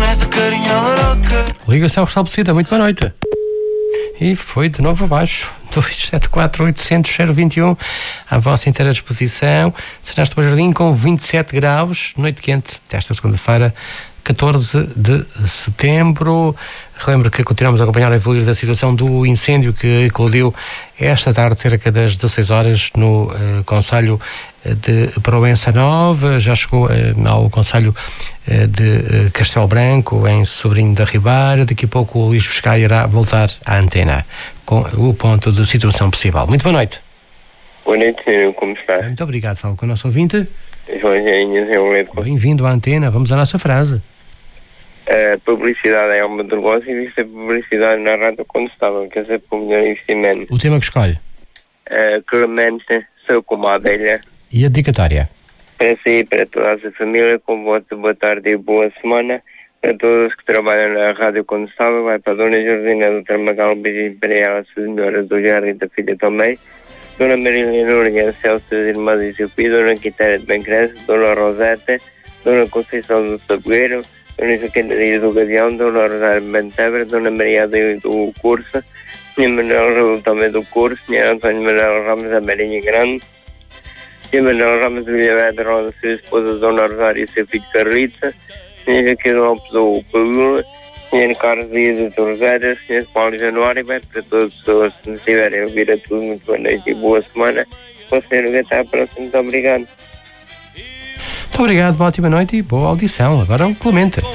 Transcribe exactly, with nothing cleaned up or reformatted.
nessa carinha louca. Liga-se ao estabelecido, muito boa noite. E foi de novo abaixo. dois sete quatro, oitocentos, zero vinte e um à vossa inteira disposição. Senaste do Jardim com vinte e sete graus, noite quente desta segunda-feira, catorze de setembro. Relembro que continuamos a acompanhar a evoluir da situação do incêndio que eclodiu esta tarde, cerca das dezasseis horas, no uh, concelho de Proença Nova. Já chegou uh, ao concelho uh, de uh, Castelo Branco, em Sobrinho da Ribeira. Daqui a pouco o Luís Pescai irá voltar à antena com o ponto de situação possível. Muito boa noite. Boa noite, senhor. Como está? Muito obrigado. Falo com o nosso ouvinte. João Engenho, Zé Leco. Bem-vindo à antena. Vamos à nossa frase. A publicidade é uma do negócio e existe a publicidade na rádio quando estava, quer dizer, para o melhor investimento. O tema que escolhe? Uh, Clemente, sou como a abelha. E a dedicatória? Para si e para toda a sua família, com voto boa tarde e boa semana. Para todos que trabalham na rádio quando estava, vai para a Dona Jordina do Tramagal, um beijinho para ela, a senhora do Jardim da filha também. Dona Marília Núria, Celso, as irmãs e seu filho, Dona Quitéria de Bencrense, Dona Roseta, Dona Conceição do Saboeiro, Dona Joaquina Dias do Gavião, Dona Rosário Bentebra, Dona Maria do, do Curso, Senhor Manuel Raul também do Curso, Senhor Antônio Manuel Ramos da Marinha Grande, Senhor Manuel Ramos de Villaverde, Rosa, sua esposa Dona Rosário e seu filho Carlita, Senhor Joaquim Lopes do Pavula, Senhor Carlos Dias de Torreira, Senhor Paulo Januário, e vai para todas as pessoas que nos estiverem a ouvir a tudo, muito boa noite e boa semana. Com o senhor até à próxima, muito obrigado. Muito obrigado, uma ótima noite e boa audição. Agora o Clemente.